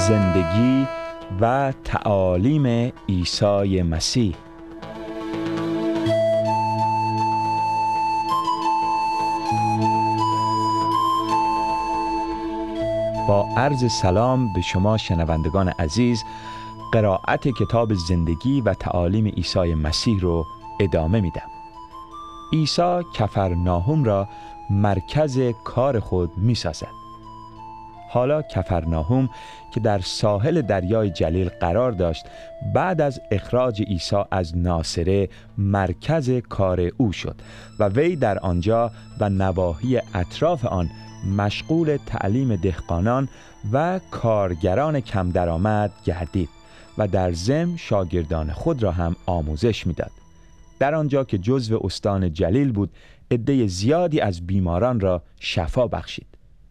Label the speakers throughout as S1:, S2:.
S1: زندگی و تعالیم عیسی مسیح. با عرض سلام به شما شنوندگان عزیز، قرائت کتاب زندگی و تعالیم عیسی مسیح رو ادامه میدم. عیسی کفرناهم را مرکز کار خود میسازد. حالا کفرناهم که در ساحل دریای جلیل قرار داشت، بعد از اخراج عیسی از ناصره مرکز کار او شد و وی در آنجا و نواحی اطراف آن مشغول تعلیم دهقانان و کارگران کم درآمد گردید و در ضمن شاگردان خود را هم آموزش میداد. در آنجا که جزو استان جلیل بود، عده زیادی از بیماران را شفا بخشید.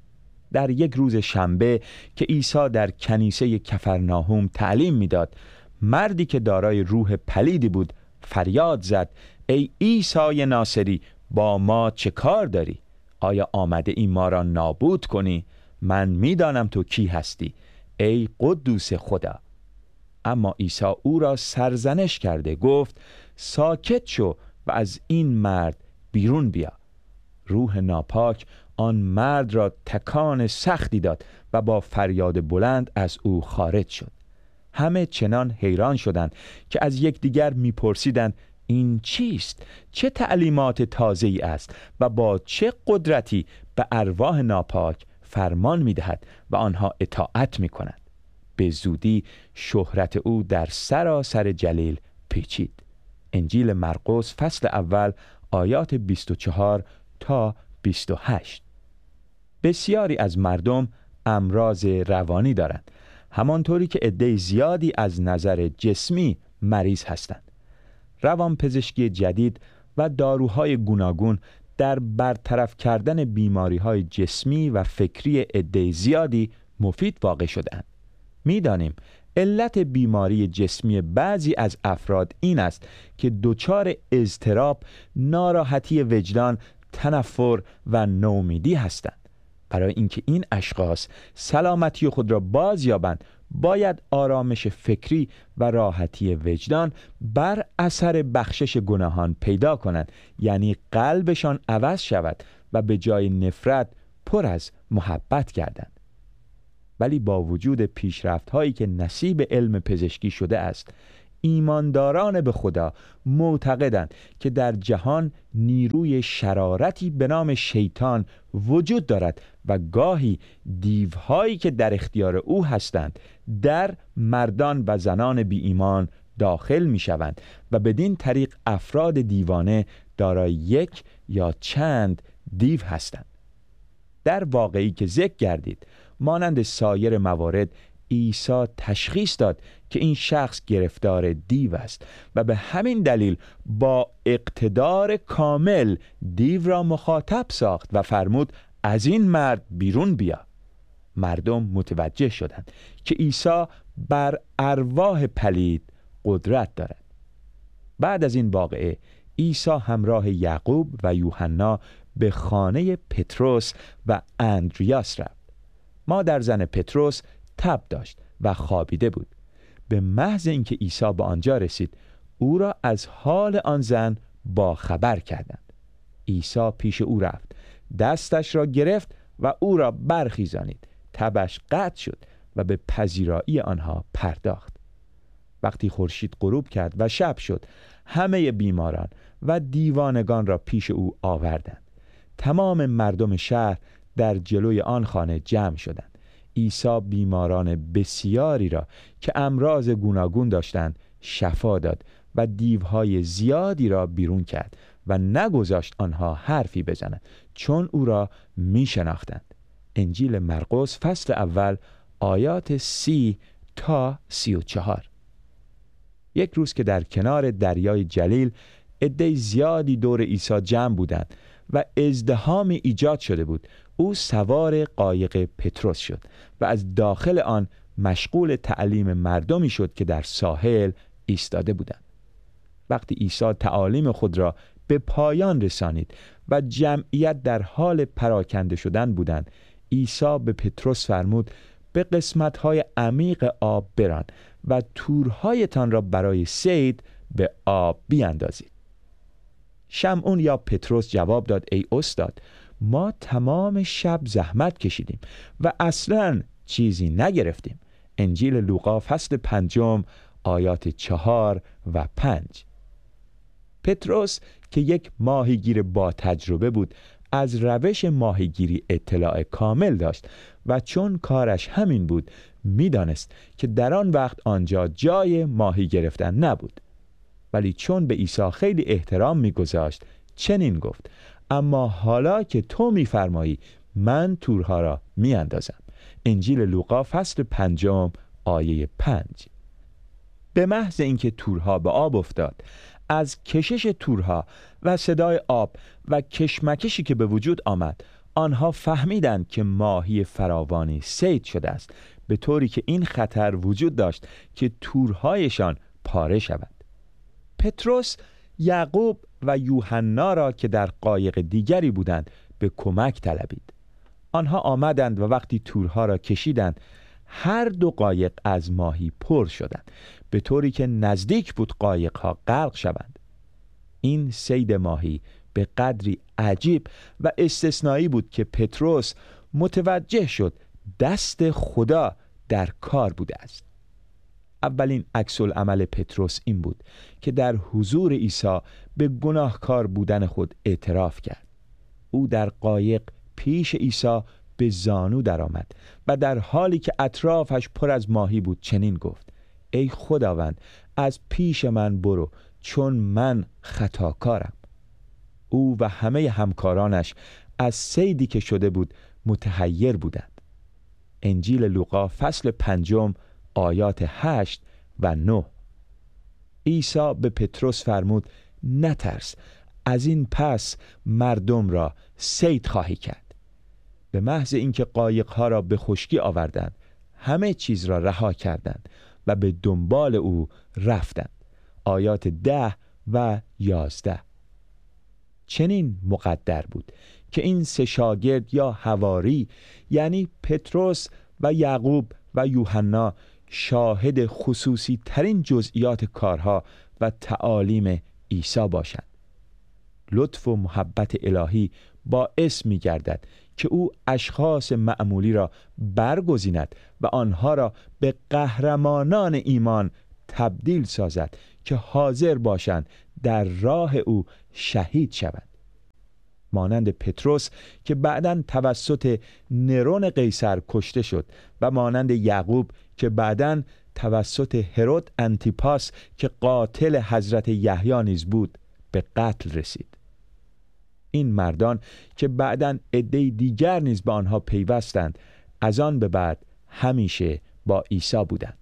S1: در یک روز شنبه که عیسی در کنیسه کفرناهم تعلیم میداد، مردی که دارای روح پلیدی بود فریاد زد: ای عیسی ناصری، با ما چه کار داری؟ آیا آمده ای ما را نابود کنی؟ من میدانم تو کی هستی، ای قدوس خدا. اما عیسی او را سرزنش کرده گفت: ساکت شو و از این مرد بیرون بیا. روح ناپاک آن مرد را تکان سختی داد و با فریاد بلند از او خارج شد. همه چنان حیران شدند که از یکدیگر میپرسیدند: این چیست؟ چه تعلیمات تازه‌ای است و با چه قدرتی به ارواح ناپاک فرمان میدهد و آنها اطاعت میکنند؟ به زودی شهرت او در سراسر جلیل پیچید. انجیل مرقس فصل اول آیات 24 تا 28. بسیاری از مردم امراض روانی دارند، همانطوری که عده زیادی از نظر جسمی مریض هستند. روانپزشکی جدید و داروهای گوناگون در برطرف کردن بیماری‌های جسمی و فکری عده زیادی مفید واقع شده‌اند. می‌دانیم علت بیماری جسمی بعضی از افراد این است که دچار اضطراب، ناراحتی وجدان، تنفر و نومیدی هستند. برای اینکه این اشخاص سلامتی خود را باز یابند، باید آرامش فکری و راحتی وجدان بر اثر بخشش گناهان پیدا کنند، یعنی قلبشان عوض شود و به جای نفرت پر از محبت گردند. ولی با وجود پیشرفت هایی که نصیب علم پزشکی شده است، ایمانداران به خدا معتقدند که در جهان نیروی شرارتی به نام شیطان وجود دارد و گاهی دیوهایی که در اختیار او هستند در مردان و زنان بی ایمان داخل می شوند و بدین طریق افراد دیوانه دارای یک یا چند دیو هستند. در واقعی که ذکر گردید، مانند سایر موارد عیسی تشخیص داد که این شخص گرفتار دیو است و به همین دلیل با اقتدار کامل دیو را مخاطب ساخت و فرمود: از این مرد بیرون بیا. مردم متوجه شدند که عیسی بر ارواح پلید قدرت دارد. بعد از این واقعه عیسی همراه یعقوب و یوحنا به خانه پتروس و اندریاس رفت. مادر زن پتروس تب داشت و خوابیده بود. به محض اینکه عیسی به آنجا رسید، او را از حال آن زن با خبر کردند. عیسی پیش او رفت، دستش را گرفت و او را برخیزانید. تبش قطع شد و به پذیرایی آنها پرداخت. وقتی خورشید غروب کرد و شب شد، همه بیماران و دیوانگان را پیش او آوردند. تمام مردم شهر در جلوی آن خانه جمع شدند. عیسی بیماران بسیاری را که امراض گوناگون داشتند شفا داد و دیوهای زیادی را بیرون کرد و نگذاشت آنها حرفی بزنند، چون او را می شناختند. انجیل مرقس فصل اول آیات 30 تا 34. یک روز که در کنار دریای جلیل عده زیادی دور عیسی جمع بودند و ازدحامی ایجاد شده بود، او سوار قایق پتروس شد و از داخل آن مشغول تعلیم مردمی شد که در ساحل ایستاده بودند. وقتی عیسی تعالیم خود را به پایان رسانید و جمعیت در حال پراکنده شدن بودند، عیسی به پتروس فرمود: به قسمت‌های عمیق آب بران و تورهایتان را برای صید به آب بیاندازید. شمعون یا پتروس جواب داد: ای استاد، ما تمام شب زحمت کشیدیم و اصلاً چیزی نگرفتیم. انجیل لوقا فصل 5 آیات 4 و 5. پتروس که یک ماهیگیر با تجربه بود، از روش ماهیگیری اطلاع کامل داشت و چون کارش همین بود، میدانست که در آن وقت آنجا جای ماهی گرفتن نبود. ولی چون به عیسی خیلی احترام میگذاشت، چنین گفت: اما حالا که تو میفرمایی، من تورها را میاندازم. انجیل لوقا فصل 5 آیه 5. به محض اینکه تورها به آب افتاد، از کشش تورها و صدای آب و کشمکشی که به وجود آمد، آنها فهمیدند که ماهی فراوانی صید شده است، به طوری که این خطر وجود داشت که تورهایشان پاره شود. پتروس یعقوب و یوحنا را که در قایق دیگری بودند به کمک طلبید. آنها آمدند و وقتی تورها را کشیدند، هر دو قایق از ماهی پر شدند، به طوری که نزدیک بود قایقها غرق شوند. این صید ماهی به قدری عجیب و استثنایی بود که پتروس متوجه شد دست خدا در کار بوده است. اولین عکس العمل پتروس این بود که در حضور عیسی به گناهکار بودن خود اعتراف کرد. او در قایق پیش عیسی به زانو درآمد و در حالی که اطرافش پر از ماهی بود چنین گفت: ای خداوند، از پیش من برو، چون من خطاکارم. او و همه همکارانش از صیدی که شده بود متحیر بودند. انجیل لوقا فصل 5 آیات 8 و 9. عیسی به پتروس فرمود: نترس، از این پس مردم را صید خواهی کرد. به محض اینکه قایقها را به خشکی آوردند، همه چیز را رها کردند و به دنبال او رفتند. آیات 10 و 11. چنین مقدر بود که این سه شاگرد یا حواری، یعنی پتروس و یعقوب و یوحنا، شاهد خصوصی ترین جزئیات کارها و تعالیم عیسی باشند. لطف و محبت الهی باعث می گردد که او اشخاص معمولی را برگزیند و آنها را به قهرمانان ایمان تبدیل سازد که حاضر باشند در راه او شهید شوند. مانند پتروس که بعداً توسط نرون قیصر کشته شد و مانند یعقوب که بعداً توسط هرود انتیپاس که قاتل حضرت یحیی نیز بود به قتل رسید. این مردان که بعداً عده دیگر نیز به آنها پیوستند، از آن به بعد همیشه با عیسی بودند.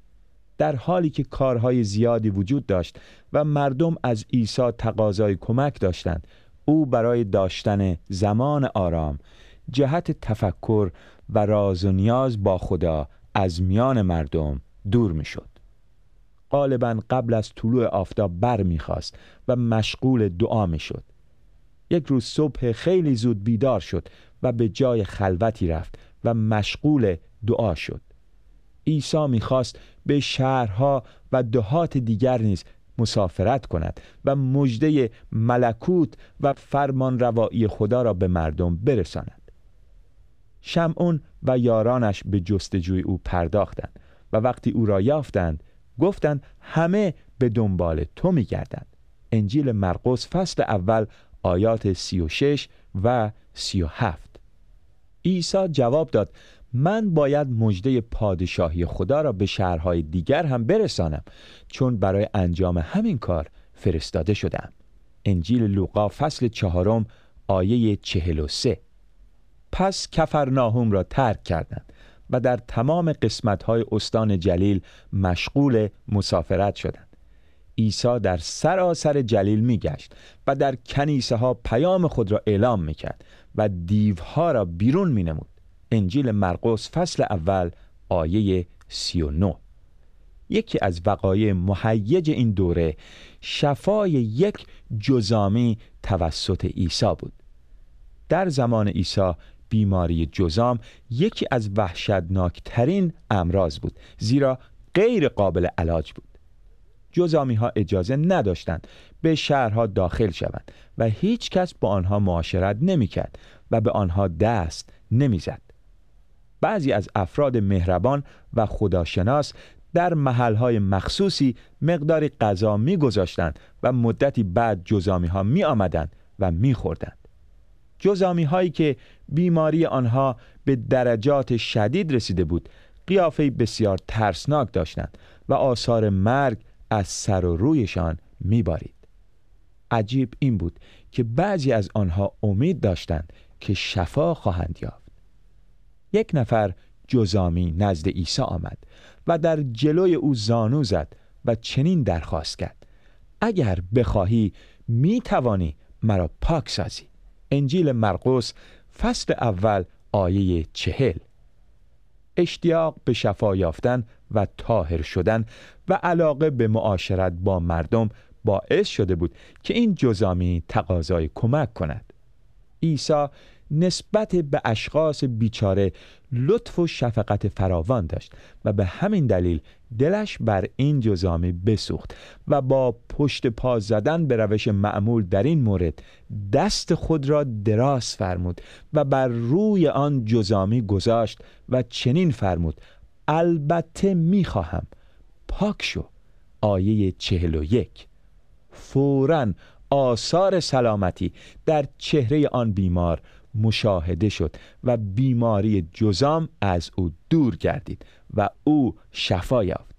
S1: در حالی که کارهای زیادی وجود داشت و مردم از عیسی تقاضای کمک داشتند، او برای داشتن زمان آرام جهت تفکر و راز و نیاز با خدا از میان مردم دور می شد. غالباً قبل از طلوع آفتاب بر می خواست و مشغول دعا می شد. یک روز صبح خیلی زود بیدار شد و به جای خلوتی رفت و مشغول دعا شد. عیسی می‌خواست به شهرها و دهات دیگر نیز مسافرت کند و مژده ملکوت و فرمان روایی خدا را به مردم برساند. شمعون و یارانش به جستجوی او پرداختند و وقتی او را یافتند گفتند: همه به دنبال تو می‌گردند. انجیل مرقس فصل اول آیات 36 و 37. عیسی جواب داد: من باید مژده پادشاهی خدا را به شهرهای دیگر هم برسانم، چون برای انجام همین کار فرستاده شدم. انجیل لوقا فصل 4 آیه 43. پس کفرناهم را ترک کردند و در تمام قسمت‌های استان جلیل مشغول مسافرت شدند. عیسی در سراسر جلیل می‌گشت و در کنیسه ها پیام خود را اعلام می‌کرد و دیوها را بیرون می‌نمود. انجیل مرقس فصل اول آیه 39. یکی از وقایع مهیج این دوره شفای یک جذامی توسط عیسی بود. در زمان عیسی بیماری جذام یکی از وحشتناکترین امراض بود، زیرا غیر قابل علاج بود. جذامی ها اجازه نداشتند به شهرها داخل شوند و هیچ کس با آنها معاشرت نمی کرد و به آنها دست نمی زد. بعضی از افراد مهربان و خداشناس در محلهای مخصوصی مقداری غذا می گذاشتند و مدتی بعد جذامی ها می آمدند و می خوردند. جذامی هایی که بیماری آنها به درجات شدید رسیده بود قیافه بسیار ترسناک داشتند و آثار مرگ از سر و رویشان میبارید. عجیب این بود که بعضی از آنها امید داشتند که شفا خواهند یافت. یک نفر جذامی نزد عیسی آمد و در جلوی او زانو زد و چنین درخواست کرد: اگر بخواهی می توانی مرا پاک سازی. انجیل مرقس فصل اول آیه 40. اشتیاق به شفا یافتن و طاهر شدن و علاقه به معاشرت با مردم باعث شده بود که این جذامی تقاضای کمک کند. عیسی نسبت به اشخاص بیچاره لطف و شفقت فراوان داشت و به همین دلیل دلش بر این جذامی بسوخت و با پشت پا زدن به روش معمول در این مورد دست خود را دراز فرمود و بر روی آن جذامی گذاشت و چنین فرمود: البته میخواهم، پاک شو. آیه 41. فوراً آثار سلامتی در چهره آن بیمار مشاهده شد و بیماری جذام از او دور گردید و او شفا یافت.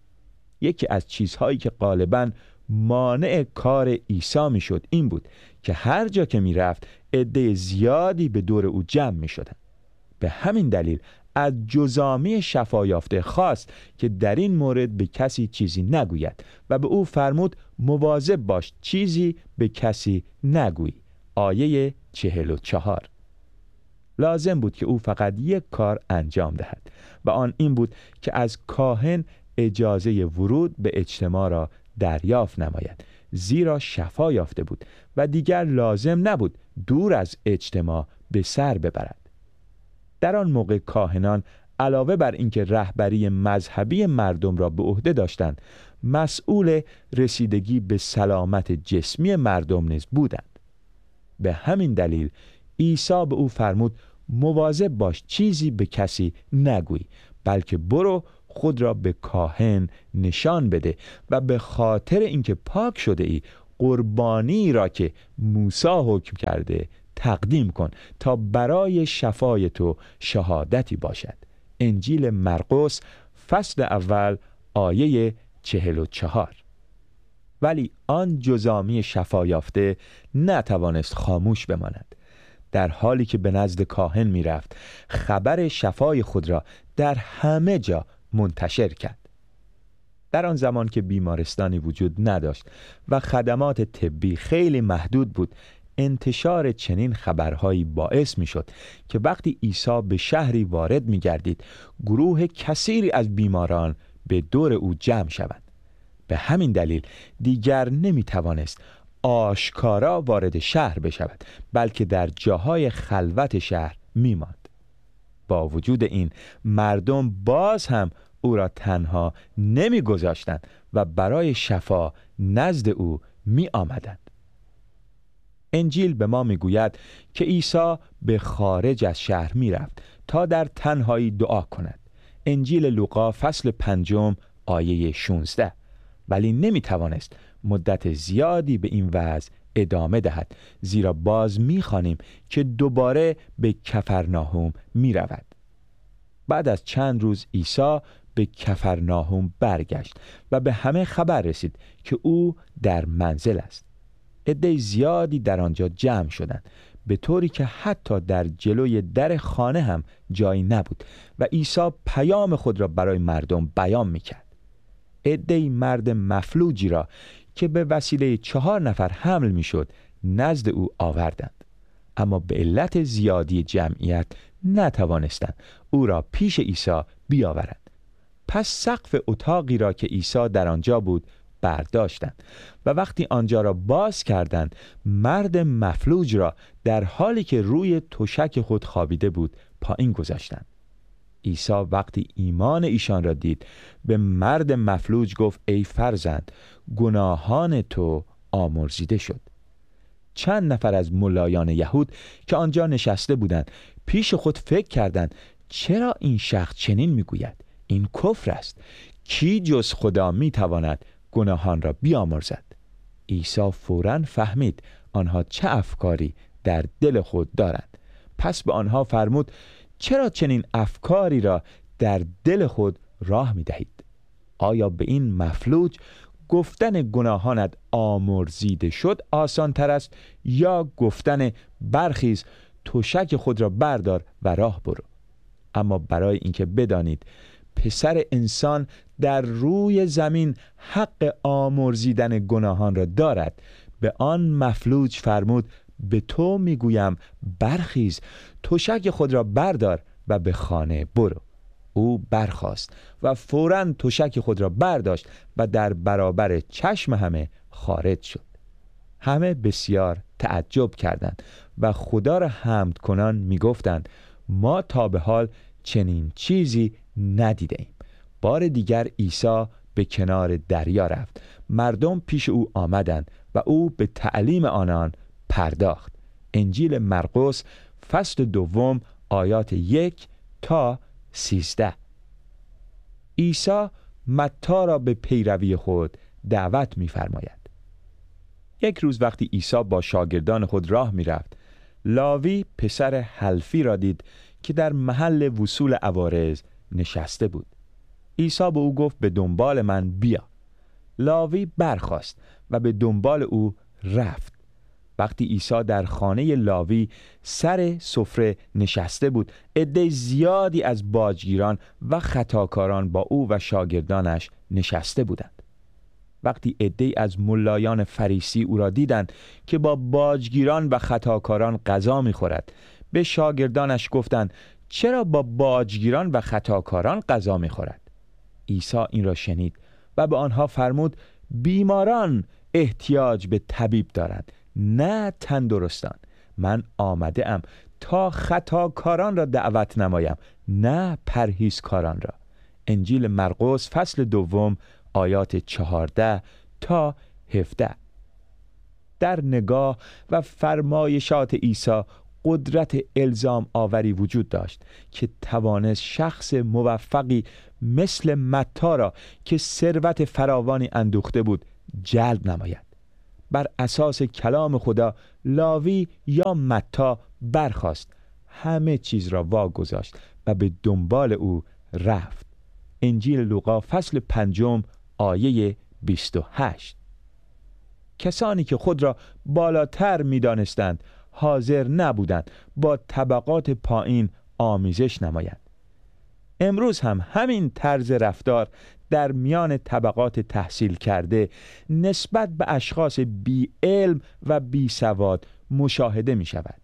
S1: یکی از چیزهایی که غالباً مانع کار عیسی می شد این بود که هر جا که می رفت عده زیادی به دور او جمع می شدند. به همین دلیل از جذامی شفا یافته خواست که در این مورد به کسی چیزی نگوید و به او فرمود: مواظب باش چیزی به کسی نگویی. آیه 44. لازم بود که او فقط یک کار انجام دهد و آن این بود که از کاهن اجازه ورود به اجتماع را دریافت نماید، زیرا شفا یافته بود و دیگر لازم نبود دور از اجتماع به سر ببرد. در آن موقع کاهنان علاوه بر اینکه رهبری مذهبی مردم را به عهده داشتند، مسئول رسیدگی به سلامت جسمی مردم نیز بودند. به همین دلیل عیسی به او فرمود: مواظب باش چیزی به کسی نگویی، بلکه برو خود را به کاهن نشان بده و به خاطر اینکه پاک شده ای قربانی را که موسی حکم کرده تقدیم کن تا برای شفای تو شهادتی باشد. انجیل مرقس فصل اول آیه 44. ولی آن جذامی شفا یافته نتوانست خاموش بماند. در حالی که به نزد کاهن می رفت خبر شفای خود را در همه جا منتشر کرد. در آن زمان که بیمارستانی وجود نداشت و خدمات طبی خیلی محدود بود، انتشار چنین خبرهایی باعث می شد که وقتی عیسی به شهری وارد می گردید گروه کثیری از بیماران به دور او جمع شوند. به همین دلیل دیگر نمی توانست آشکارا وارد شهر بشود، بلکه در جاهای خلوت شهر می ماند. با وجود این مردم باز هم او را تنها نمی گذاشتند و برای شفا نزد او می آمدند. انجیل به ما می گوید که عیسی به خارج از شهر می رفت تا در تنهایی دعا کند. انجیل لوقا فصل 5 آیه 16. ولی نمی توانست مدت زیادی به این وضع ادامه دهد، زیرا باز می خوانیم که دوباره به کفرناهم می رود. بعد از چند روز عیسی به کفرناهم برگشت و به همه خبر رسید که او در منزل است. عده زیادی در آنجا جمع شدند، به طوری که حتی در جلوی در خانه هم جایی نبود و عیسی پیام خود را برای مردم بیان می‌کرد. عده‌ای مرد مفلوجی را که به وسیله 4 نفر حمل می‌شد نزد او آوردند، اما به علت زیادی جمعیت نتوانستند او را پیش عیسی بیاورند. پس سقف اتاقی را که عیسی در آنجا بود برداشتند و وقتی آنجا را باز کردند، مرد مفلوج را در حالی که روی تشک خود خوابیده بود پایین گذاشتند. عیسی وقتی ایمان ایشان را دید، به مرد مفلوج گفت: ای فرزند، گناهان تو آمرزیده شد. چند نفر از ملایان یهود که آنجا نشسته بودند پیش خود فکر کردند: چرا این شخص چنین میگوید؟ این کفر است. کی جز خدا میتواند گناهان را بیامرزد؟ عیسی فوراً فهمید آنها چه افکاری در دل خود دارند. پس به آنها فرمود: چرا چنین افکاری را در دل خود راه میدهید؟ آیا به این مفلوج گفتن گناهانت آمرزیده شد آسان تر است، یا گفتن برخیز، تشک خود را بردار و راه برو؟ اما برای اینکه بدانید پسر انسان در روی زمین حق آمرزیدن گناهان را دارد، به آن مفلوج فرمود: به تو میگویم برخیز، تشک خود را بردار و به خانه برو. او برخاست و فوراً تشک خود را برداشت و در برابر چشم همه خارج شد. همه بسیار تعجب کردند و خدا را حمد کنان میگفتند: ما تا به حال چنین چیزی ندیده ایم. بار دیگر عیسی به کنار دریا رفت. مردم پیش او آمدند و او به تعلیم آنان پرداخت. انجیل مرقس فصل 2 آیات 1 تا 13. عیسی متی را به پیروی خود دعوت می‌فرماید. یک روز وقتی عیسی با شاگردان خود راه می‌رفت، لاوی پسر حلفی را دید که در محل وصول عوارض نشسته بود. عیسی به او گفت: به دنبال من بیا. لاوی برخاست و به دنبال او رفت. وقتی عیسی در خانه لاوی سر سفره نشسته بود، عده زیادی از باجگیران و خطاکاران با او و شاگردانش نشسته بودند. وقتی عده از ملایان فریسی او را دیدند که با باجگیران و خطاکاران غذا می‌خورد، به شاگردانش گفتند: چرا با باجگیران و خطاکاران غذا می‌خورد؟ عیسی این را شنید و به آنها فرمود: بیماران احتیاج به طبیب دارند، نه تندرستان. من آمده ام تا خطاکاران را دعوت نمایم، نه پرهیزکاران را. انجیل مرقس فصل 2 آیات 14 تا 17. در نگاه و فرمایشات عیسی قدرت الزام آوری وجود داشت که توانست شخص موفقی مثل متی را که ثروت فراوانی اندوخته بود جلب نماید. بر اساس کلام خدا لاوی یا متی برخاست، همه چیز را واگذاشت و به دنبال او رفت. انجیل لوقا فصل 5 آیه 28. کسانی که خود را بالاتر می دانستند حاضر نبودند با طبقات پایین آمیزش نمایند. امروز هم همین طرز رفتار در میان طبقات تحصیل کرده نسبت به اشخاص بی علم و بی سواد مشاهده می شود.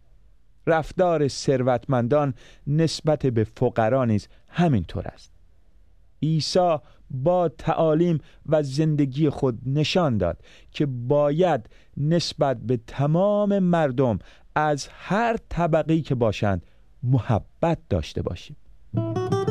S1: رفتار ثروتمندان نسبت به فقرا نیز همین طور است. عیسی با تعالیم و زندگی خود نشان داد که باید نسبت به تمام مردم از هر طبقه‌ای که باشند محبت داشته باشیم.